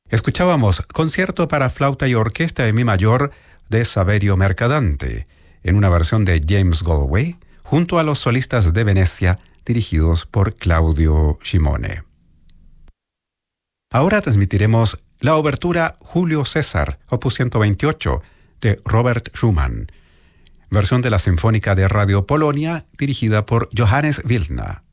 Escuchábamos Concierto para flauta y orquesta en mi mayor de Saverio Mercadante, en una versión de James Galway, junto a los solistas de Venecia, dirigidos por Claudio Scimone. Ahora transmitiremos la obertura Julio César, opus 128, de Robert Schumann, versión de la Sinfónica de Radio Polonia, dirigida por Johannes Wiltner.